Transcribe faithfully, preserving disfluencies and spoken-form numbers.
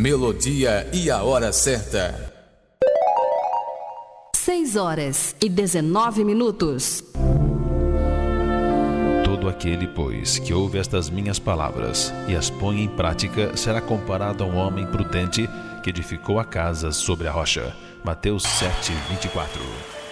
melodia e a hora certa. seis horas e dezenove minutos. Todo aquele, pois, que ouve estas minhas palavras e as põe em prática, será comparado a um homem prudente que edificou a casa sobre a rocha. Mateus sete, vinte e quatro.